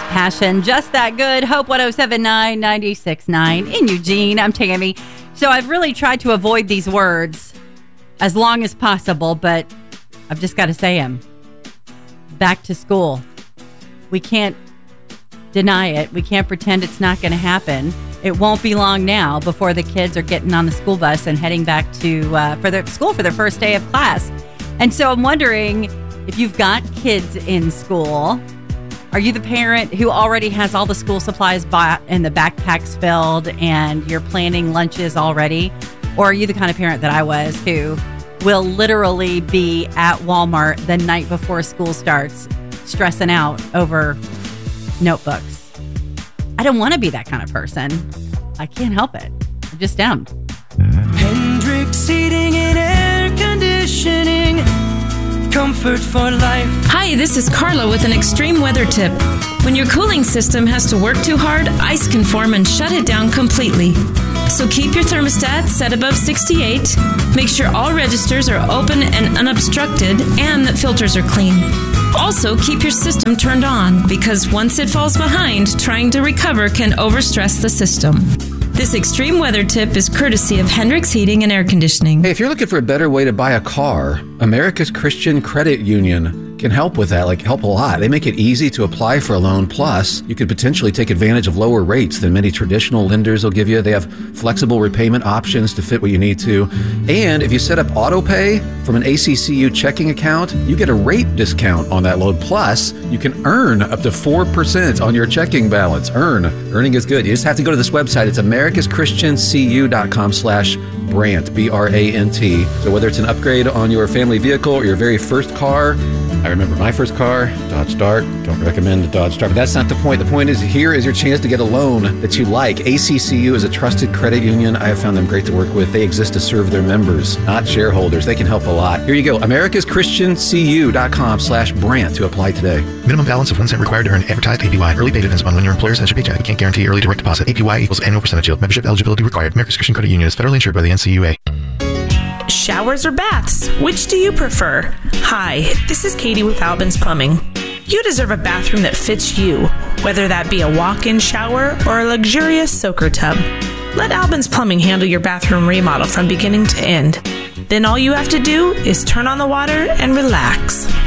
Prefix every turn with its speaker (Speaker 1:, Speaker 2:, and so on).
Speaker 1: Passion, just that good. Hope 107.9, 96.9 in Eugene. I'm Tammy. So I've really tried to avoid these words as long as possible, but I've just got to say them. Back to school. We can't deny it. We can't pretend it's not going to happen. It won't be long now before the kids are getting on the school bus and heading back to for their school for their first day of class. And so I'm wondering if you've got kids in school. Are you the parent who already has all the school supplies bought and the backpacks filled and you're planning lunches already? Or are you the kind of parent that I was who will literally be at Walmart the night before school starts stressing out over notebooks? I don't want to be that kind of person. I can't help it. I just am.
Speaker 2: Hendrix Heating and Air Conditioning. Comfort for life.
Speaker 3: Hi, this is Carla with an extreme weather tip. When your cooling system has to work too hard, ice can form and shut it down completely. So keep your thermostat set above 68. Make sure all registers are open and unobstructed and that filters are clean. Also, keep your system turned on because once it falls behind, trying to recover can overstress the system. This extreme weather tip is courtesy of Hendrix Heating and Air Conditioning.
Speaker 4: Hey, if you're looking for a better way to buy a car, America's Christian Credit Union can help with that, help a lot. They make it easy to apply for a loan. Plus, you could potentially take advantage of lower rates than many traditional lenders will give you. They have flexible repayment options to fit what you need to. And if you set up auto pay from an ACCU checking account, you get a rate discount on that loan. Plus, you can earn up to 4% on your checking balance. Earning is good. You just have to go to this website. It's americaschristiancu.com/Brant, B-R-A-N-T. So whether it's an upgrade on your family vehicle or your very first car, I remember my first car, Dodge Dart. Don't recommend the Dodge Dart, but that's not the point. The point is, here is your chance to get a loan that you like. ACCU is a trusted credit union. I have found them great to work with. They exist to serve their members, not shareholders. They can help a lot. Here you go, americaschristiancu.com/Brant to apply today.
Speaker 5: Minimum balance of 1 cent required to earn advertised APY. Early pay depends upon when your employer sends your paycheck. We can't guarantee early direct deposit. APY equals annual percentage yield. Membership eligibility required. America's Christian Credit Union is federally insured by the NCUA.
Speaker 6: Showers or baths? Which do you prefer? Hi, this is Katie with Albin's Plumbing. You deserve a bathroom that fits you, whether that be a walk-in shower or a luxurious soaker tub. Let Albin's Plumbing handle your bathroom remodel from beginning to end. Then all you have to do is turn on the water and relax.